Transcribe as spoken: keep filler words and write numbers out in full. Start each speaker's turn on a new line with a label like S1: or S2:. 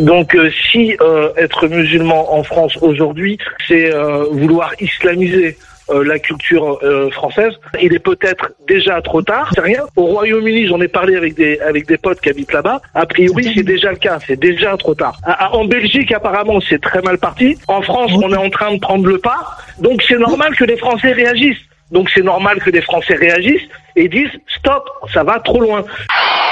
S1: Donc euh, si euh, être musulman en France aujourd'hui, c'est euh, vouloir islamiser Euh, la culture euh, française, il est peut-être déjà trop tard, c'est rien. Au Royaume-Uni, j'en ai parlé avec des avec des potes qui habitent là-bas. A priori, c'est déjà le cas, c'est déjà trop tard. À, à, en Belgique, apparemment, c'est très mal parti. En France, on est en train de prendre le pas. Donc, c'est normal que les Français réagissent. Donc, c'est normal que les Français réagissent et disent stop, ça va trop loin.